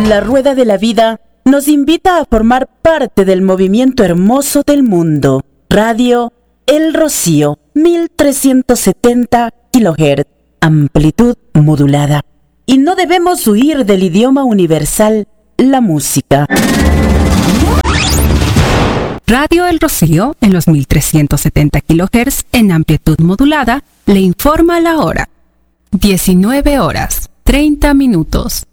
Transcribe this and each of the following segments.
La rueda de la vida nos invita a formar parte del movimiento hermoso del mundo. Radio El Rocío, 1370 kHz, amplitud modulada. Y no debemos huir del idioma universal, la música. Radio El Rocío, en los 1370 kHz en amplitud modulada, le informa la hora. 19 horas, 30 minutos.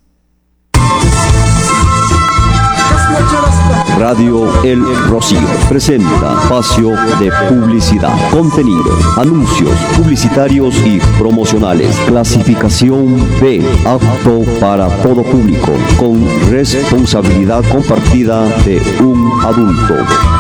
Radio El Rocío presenta espacio de publicidad, contenido, anuncios publicitarios y promocionales. Clasificación B, apto para todo público, con responsabilidad compartida de un adulto.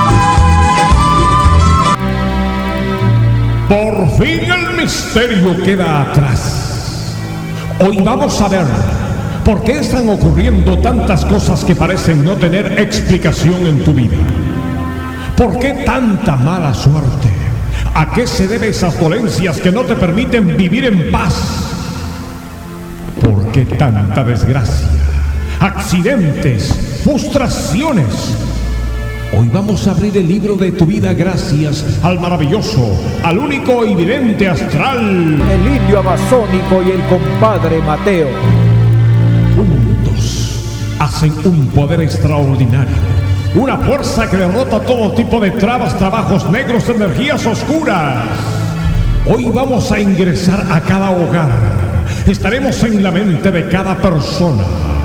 Por fin el misterio queda atrás. Hoy vamos a ver por qué están ocurriendo tantas cosas que parecen no tener explicación en tu vida. ¿Por qué tanta mala suerte? ¿A qué se deben esas dolencias que no te permiten vivir en paz? ¿Por qué tanta desgracia? Accidentes, frustraciones. Hoy vamos a abrir el libro de tu vida gracias al maravilloso, al único y vidente astral, el indio amazónico y el compadre Mateo. Juntos hacen un poder extraordinario, una fuerza que derrota todo tipo de trabas, trabajos negros, energías oscuras. Hoy vamos a ingresar a cada hogar, estaremos en la mente de cada persona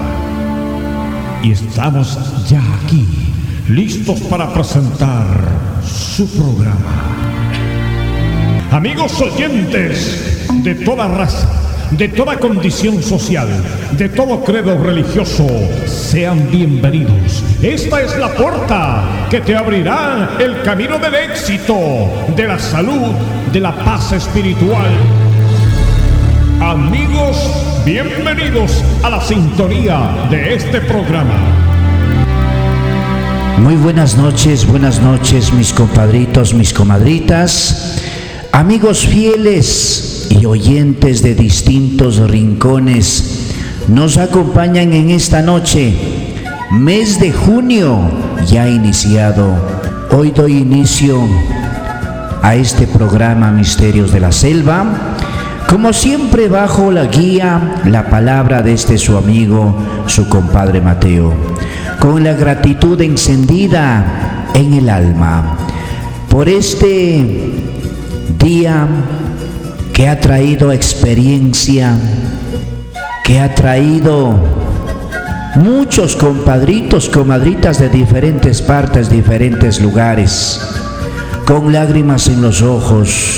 y estamos ya aquí, listos para presentar su programa. Amigos oyentes de toda raza, de toda condición social, de todo credo religioso, sean bienvenidos. Esta es la puerta que te abrirá el camino del éxito, de la salud, de la paz espiritual. Amigos, bienvenidos a la sintonía de este programa. Muy buenas noches mis compadritos, mis comadritas, amigos fieles y oyentes de distintos rincones. Nos acompañan en esta noche, mes de junio ya iniciado. Hoy doy inicio a este programa Misterios de la Selva, como siempre bajo la guía, la palabra de su amigo, su compadre Mateo, con la gratitud encendida en el alma por este día que ha traído experiencia, que ha traído muchos compadritos, comadritas de diferentes partes, diferentes lugares, con lágrimas en los ojos,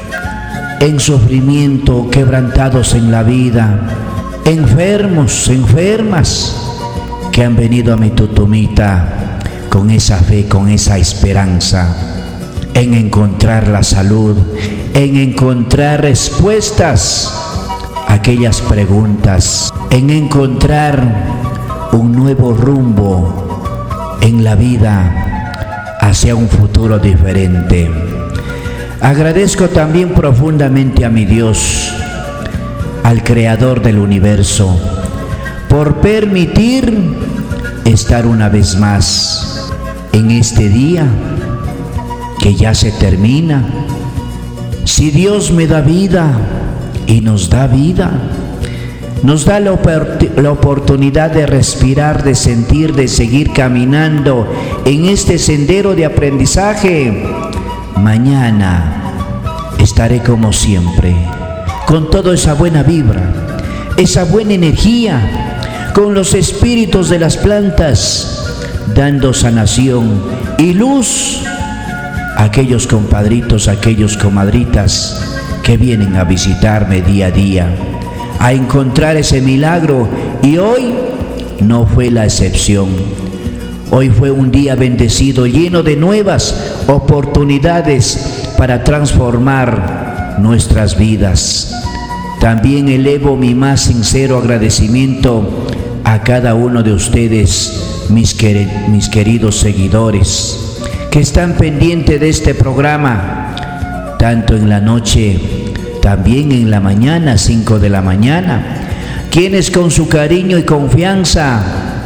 en sufrimiento, quebrantados en la vida, enfermos, enfermas, que han venido a mi tutumita con esa fe, con esa esperanza en encontrar la salud, en encontrar respuestas a aquellas preguntas, en encontrar un nuevo rumbo en la vida hacia un futuro diferente. Agradezco también profundamente a mi Dios, al Creador del universo, por permitir estar una vez más en este día que ya se termina. Si Dios me da vida y nos da vida, nos da la oportunidad de respirar, de sentir, de seguir caminando en este sendero de aprendizaje. Mañana estaré como siempre, con toda esa buena vibra, esa buena energía, con los espíritus de las plantas, dando sanación y luz a aquellos compadritos, a aquellos comadritas que vienen a visitarme día a día, a encontrar ese milagro. Y hoy no fue la excepción. Hoy fue un día bendecido, lleno de nuevas oportunidades para transformar nuestras vidas. También elevo mi más sincero agradecimiento a cada uno de ustedes, mis queridos seguidores, que están pendientes de este programa, tanto en la noche, también en la mañana, 5 de la mañana, quienes con su cariño y confianza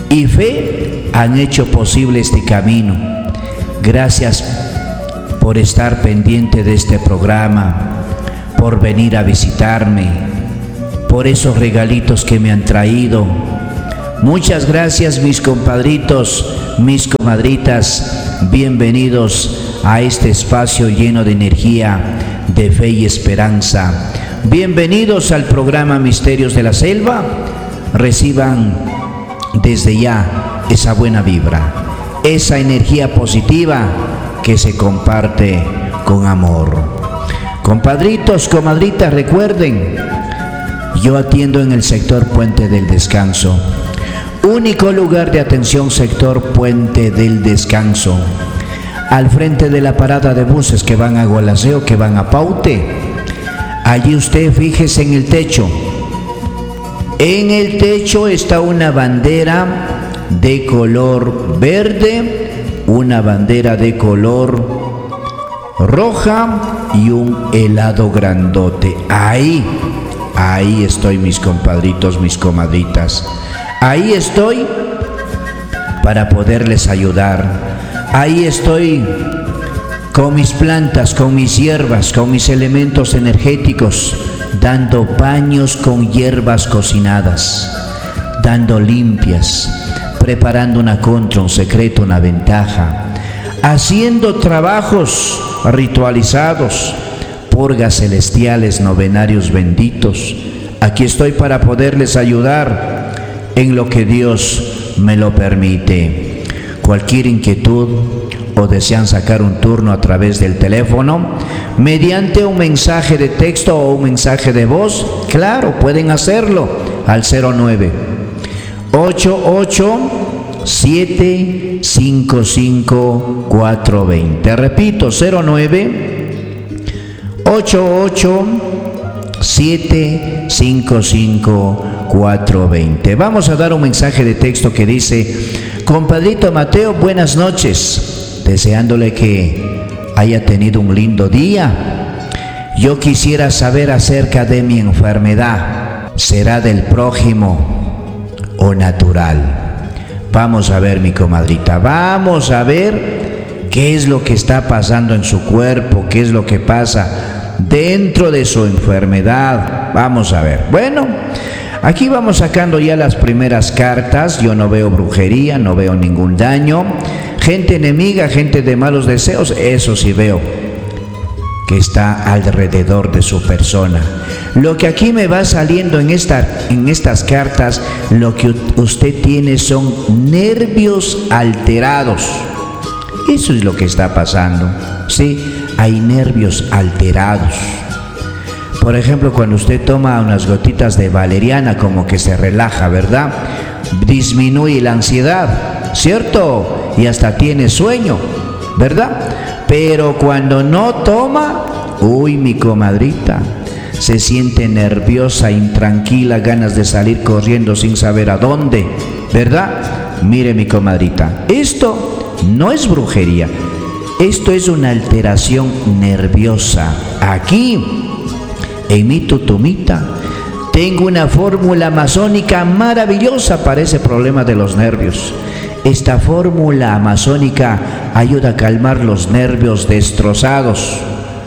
y fe han hecho posible este camino. Gracias por estar pendiente de este programa, por venir a visitarme, por esos regalitos que me han traído. Muchas gracias, mis compadritos, mis comadritas. Bienvenidos a este espacio lleno de energía, de fe y esperanza. Bienvenidos al programa Misterios de la Selva. Reciban desde ya esa buena vibra, esa energía positiva que se comparte con amor. Compadritos, comadritas, recuerden, yo atiendo en el sector Puente del Descanso. Único lugar de atención, sector Puente del Descanso. Al frente de la parada de buses que van a Gualaceo, que van a Paute. Allí usted fíjese en el techo. En el techo está una bandera de color verde, una bandera de color roja y un helado grandote. Ahí estoy, mis compadritos, mis comadritas. Ahí estoy para poderles ayudar. Ahí estoy con mis plantas, con mis hierbas, con mis elementos energéticos, dando baños con hierbas cocinadas, dando limpias, preparando una contra, un secreto, una ventaja, haciendo trabajos ritualizados, purgas celestiales, novenarios benditos. Aquí estoy para poderles ayudar en lo que Dios me lo permite. Cualquier inquietud o desean sacar un turno a través del teléfono, mediante un mensaje de texto o un mensaje de voz, claro, pueden hacerlo al 09-88-755-420. Repito, 09-88-755-420. Vamos a dar un mensaje de texto que dice: compadrito Mateo, buenas noches. Deseándole que haya tenido un lindo día. Yo quisiera saber acerca de mi enfermedad. ¿Será del prójimo o natural? Vamos a ver, mi comadrita, vamos a ver qué es lo que está pasando en su cuerpo, qué es lo que pasa dentro de su enfermedad. Vamos a ver. Bueno, aquí vamos sacando ya las primeras cartas. Yo no veo brujería, no veo ningún daño. Gente enemiga, gente de malos deseos, eso sí veo que está alrededor de su persona. Lo que aquí me va saliendo en estas cartas, lo que usted tiene son nervios alterados. Eso es lo que está pasando. Sí, hay nervios alterados. Por ejemplo, cuando usted toma unas gotitas de valeriana, como que se relaja, ¿verdad? Disminuye la ansiedad, ¿cierto? Y hasta tiene sueño, ¿verdad? Pero cuando no toma, uy, mi comadrita, se siente nerviosa, intranquila, ganas de salir corriendo sin saber a dónde, ¿verdad? Mire, mi comadrita, esto no es brujería, esto es una alteración nerviosa. Aquí, en mi tutumita, tengo una fórmula masónica maravillosa para ese problema de los nervios. Esta fórmula masónica ayuda a calmar los nervios destrozados.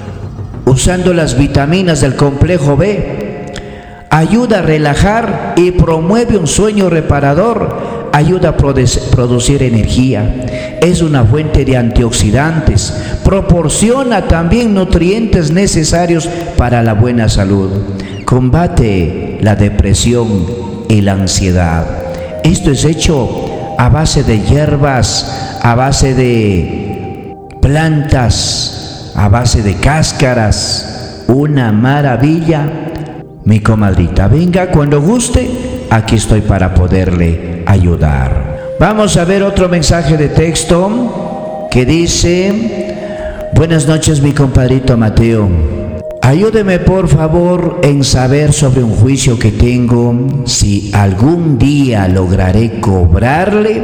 Usando las vitaminas del complejo B, ayuda a relajar y promueve un sueño reparador. Ayuda a producir energía. Es una fuente de antioxidantes. Proporciona también nutrientes necesarios para la buena salud. Combate la depresión y la ansiedad. Esto es hecho a base de hierbas, a base de plantas, a base de cáscaras. Una maravilla, mi comadrita. Venga cuando guste, aquí estoy para poderle ayudar. Vamos a ver otro mensaje de texto que dice: buenas noches, mi compadrito Mateo. Ayúdeme por favor en saber sobre un juicio que tengo, si algún día lograré cobrarle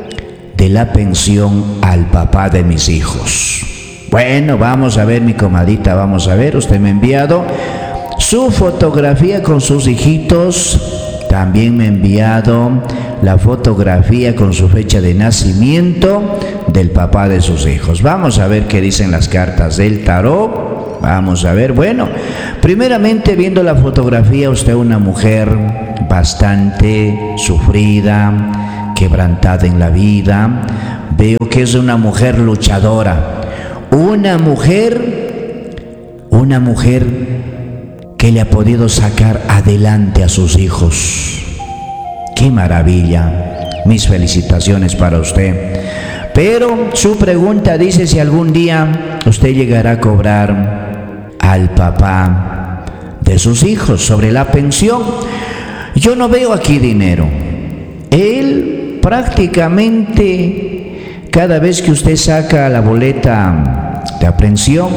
de la pensión al papá de mis hijos. Bueno, vamos a ver, mi comadita, vamos a ver. Usted me ha enviado su fotografía con sus hijitos. También me ha enviado la fotografía con su fecha de nacimiento del papá de sus hijos. Vamos a ver qué dicen las cartas del tarot. Vamos a ver, bueno, primeramente viendo la fotografía, usted es una mujer bastante sufrida, quebrantada en la vida. Veo que es una mujer luchadora, una mujer que le ha podido sacar adelante a sus hijos. ¡Qué maravilla! Mis felicitaciones para usted. Pero su pregunta dice si algún día usted llegará a cobrar al papá de sus hijos sobre la pensión. Yo no veo aquí dinero. Él prácticamente, cada vez que usted saca la boleta de aprehensión,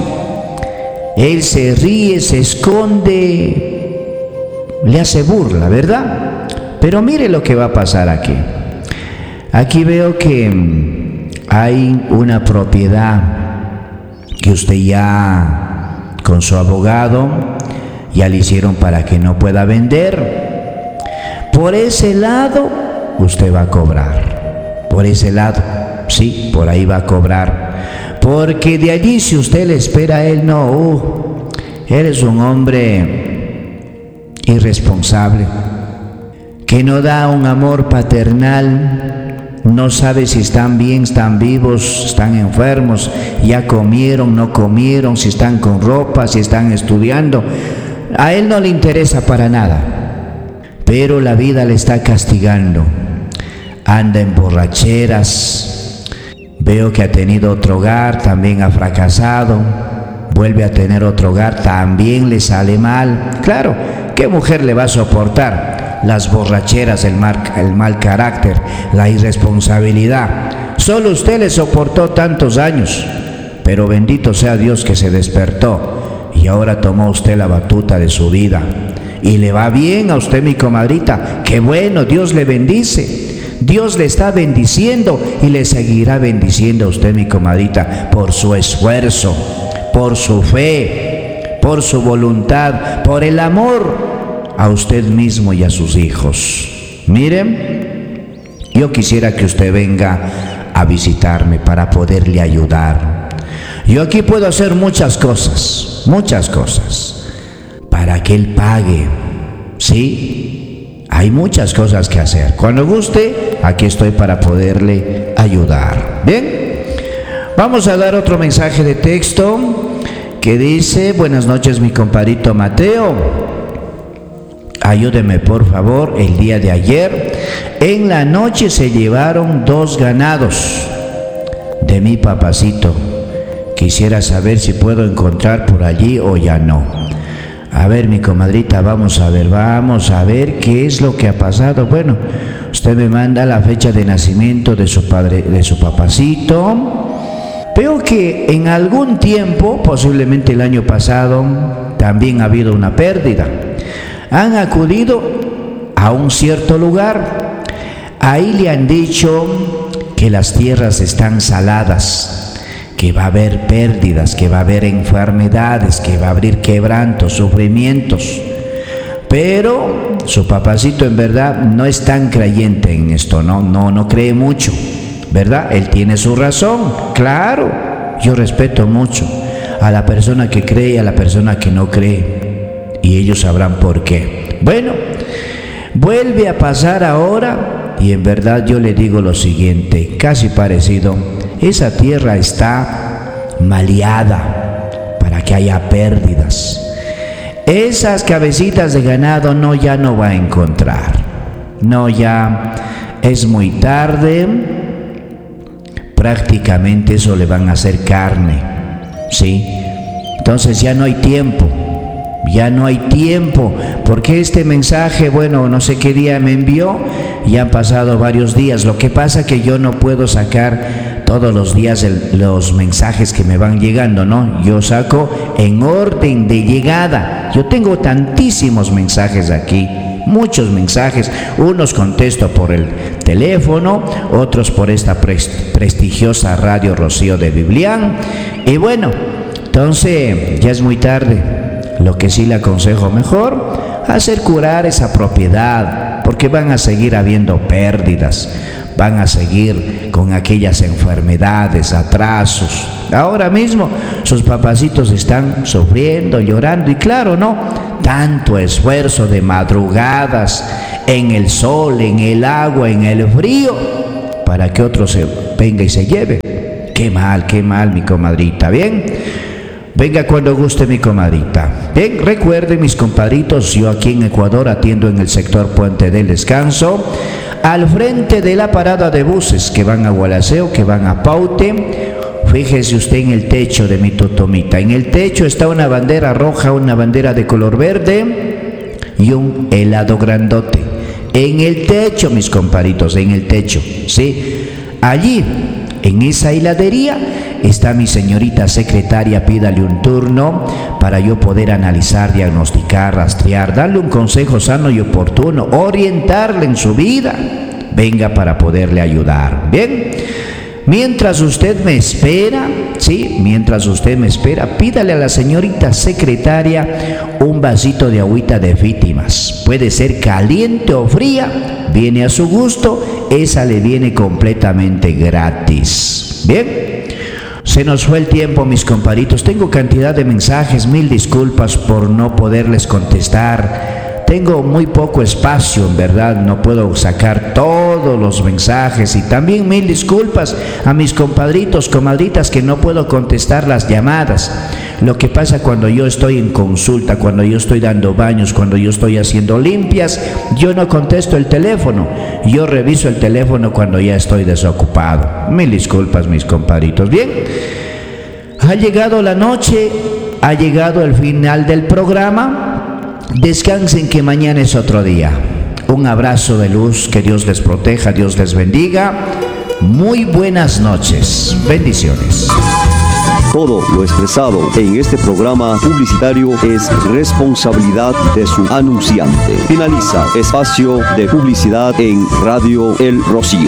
él se ríe, se esconde, le hace burla, ¿verdad? Pero mire lo que va a pasar aquí. Aquí veo que hay una propiedad que usted ya, con su abogado, ya le hicieron para que no pueda vender. Por ese lado, usted va a cobrar. Por ese lado, sí, por ahí va a cobrar. Porque de allí, si usted le espera a él, no, eres un hombre irresponsable, que no da un amor paternal, no sabe si están bien, están vivos, están enfermos, ya comieron, no comieron, si están con ropa, si están estudiando. A él no le interesa para nada, pero la vida le está castigando. Anda en borracheras. Veo que ha tenido otro hogar, también ha fracasado. Vuelve a tener otro hogar, también le sale mal. Claro, ¿qué mujer le va a soportar las borracheras, el mal carácter, la irresponsabilidad? Solo usted le soportó tantos años, pero bendito sea Dios que se despertó y ahora tomó usted la batuta de su vida. Y le va bien a usted, mi comadrita. Qué bueno, Dios le bendice. Dios le está bendiciendo y le seguirá bendiciendo a usted, mi comadrita, por su esfuerzo, por su fe, por su voluntad, por el amor a usted mismo y a sus hijos. Miren, yo quisiera que usted venga a visitarme para poderle ayudar. Yo aquí puedo hacer muchas cosas, para que él pague, ¿sí? Hay muchas cosas que hacer. Cuando guste, aquí estoy para poderle ayudar. Bien, vamos a dar otro mensaje de texto que dice: buenas noches, mi compadrito Mateo. Ayúdeme por favor. El día de ayer, en la noche, se llevaron 2 ganados de mi papacito. Quisiera saber si puedo encontrar por allí o ya no. A ver, mi comadrita, vamos a ver qué es lo que ha pasado. Bueno, usted me manda la fecha de nacimiento de su padre, de su papacito. Veo que en algún tiempo, posiblemente el año pasado, también ha habido una pérdida. Han acudido a un cierto lugar. Ahí le han dicho que las tierras están saladas, que va a haber pérdidas, que va a haber enfermedades, que va a haber quebrantos, sufrimientos. Pero su papacito en verdad no es tan creyente en esto, no cree mucho, ¿verdad? Él tiene su razón, claro. Yo respeto mucho a la persona que cree y a la persona que no cree, y ellos sabrán por qué. Bueno, vuelve a pasar ahora, y en verdad yo le digo lo siguiente, casi parecido. Esa tierra está maleada para que haya pérdidas. Esas cabecitas de ganado ya no va a encontrar. No, ya es muy tarde. Prácticamente eso le van a hacer carne, ¿sí? Entonces ya no hay tiempo. Porque este mensaje, bueno, no sé qué día me envió, y han pasado varios días. Lo que pasa es que yo no puedo sacar todos los días los mensajes que me van llegando, ¿no? Yo saco en orden de llegada. Yo tengo tantísimos mensajes aquí, muchos mensajes. Unos contesto por el teléfono, otros por esta prestigiosa Radio Rocío de Biblián. Y bueno, entonces ya es muy tarde. Lo que sí le aconsejo mejor, hacer curar esa propiedad, porque van a seguir habiendo pérdidas, van a seguir con aquellas enfermedades, atrasos. Ahora mismo sus papacitos están sufriendo, llorando, y claro, ¿no? Tanto esfuerzo de madrugadas, en el sol, en el agua, en el frío, para que otro se venga y se lleve. Qué mal, mi comadrita. Bien, venga cuando guste, mi comadrita. Bien, recuerden, mis compadritos, yo aquí en Ecuador atiendo en el sector Puente del Descanso, al frente de la parada de buses que van a Gualaceo, que van a Paute. Fíjese usted en el techo de mi totomita. En el techo está una bandera roja, una bandera de color verde y un helado grandote. En el techo, mis compadritos, en el techo, ¿sí? Allí, en esa heladería, está mi señorita secretaria. Pídale un turno para yo poder analizar, diagnosticar, rastrear, darle un consejo sano y oportuno, orientarle en su vida. Venga para poderle ayudar. Bien, mientras usted me espera, sí, mientras usted me espera, pídale a la señorita secretaria un vasito de agüita de víctimas. Puede ser caliente o fría, viene a su gusto, esa le viene completamente gratis. Bien, se nos fue el tiempo, mis compadritos. Tengo cantidad de mensajes, mil disculpas por no poderles contestar. Tengo muy poco espacio, en verdad, no puedo sacar todos los mensajes, y también mil disculpas a mis compadritos, comadritas, que no puedo contestar las llamadas. Lo que pasa cuando yo estoy en consulta, cuando yo estoy dando baños, cuando yo estoy haciendo limpias, yo no contesto el teléfono, yo reviso el teléfono cuando ya estoy desocupado. Mil disculpas, mis compadritos. Bien, ha llegado la noche, ha llegado el final del programa. Descansen, que mañana es otro día. Un abrazo de luz, que Dios les proteja, Dios les bendiga. Muy buenas noches, bendiciones. Todo lo expresado en este programa publicitario es responsabilidad de su anunciante. Finaliza espacio de publicidad en Radio El Rocío.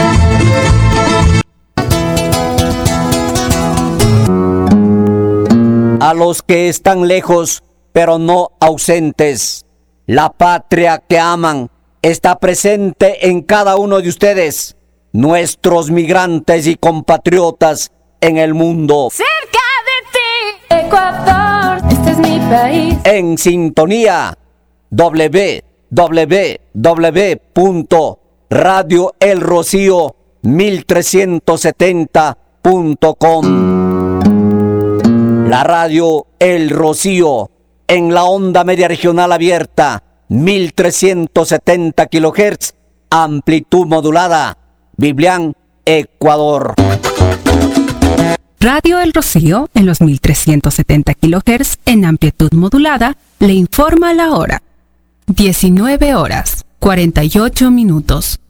A los que están lejos, pero no ausentes, la patria que aman está presente en cada uno de ustedes, nuestros migrantes y compatriotas en el mundo. Cerca de ti, Ecuador, este es mi país. En sintonía, www.radioelrocío1370.com. La radio El Rocío, en la onda media regional abierta, 1370 kHz, amplitud modulada, Biblián, Ecuador. Radio El Rocío, en los 1370 kHz, en amplitud modulada, le informa la hora. 19 horas, 48 minutos.